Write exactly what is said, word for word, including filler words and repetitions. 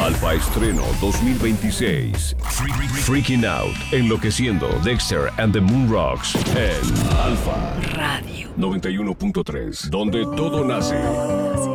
Alfa Estreno dos mil veintiséis. Freaking Out, enloqueciendo, Dexter and the Moon Rocks en Alfa Radio noventa y uno punto tres, donde todo nace.